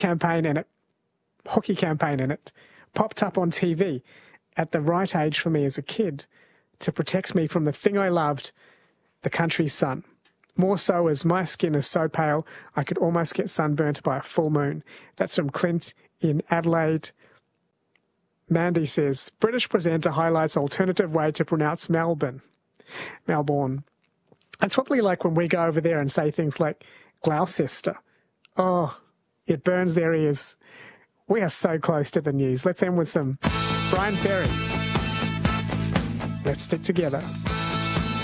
campaign and hockey campaign, and it popped up on TV at the right age for me as a kid to protect me from the thing I loved, the country's sun. More so as my skin is so pale, I could almost get sunburnt by a full moon. That's from Clint in Adelaide. Mandy says, British presenter highlights alternative way to pronounce Melbourne. It's probably like when we go over there and say things like Gloucester. Oh, it burns their ears. We are so close to the news. Let's end with some Brian Ferry. Let's stick together.